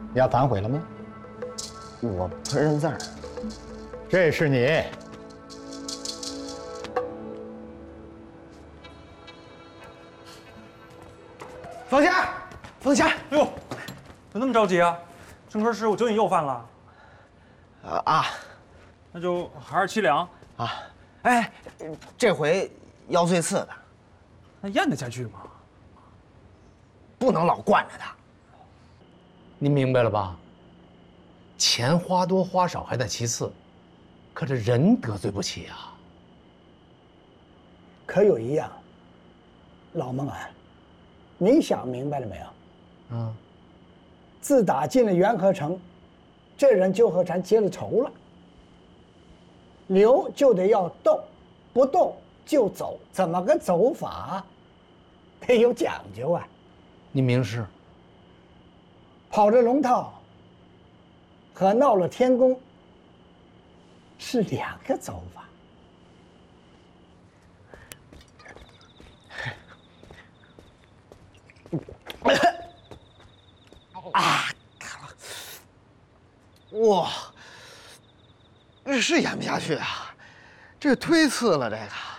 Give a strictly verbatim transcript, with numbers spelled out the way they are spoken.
你要反悔了吗？ 我不认字儿。 这是你。 方霞，方霞， 哎呦，怎么那么着急啊？正科师傅酒瘾又犯了。 啊啊， 那就还是七两啊！哎，这回腰最次的， 那咽得下去吗？ 不能老惯着他。 您明白了吧？钱花多花少还在其次，可这人得罪不起啊。 可有一样，老孟啊，您想明白了没有？ 嗯， 自打进了元和城，这人就和咱结了仇了。留就得要动，不动就走，怎么个走法？得有讲究啊。 您明示。 跑着龙套和闹了天宫是两个走法。 啊！哇，这是咽不下去啊，这忒次了，这个。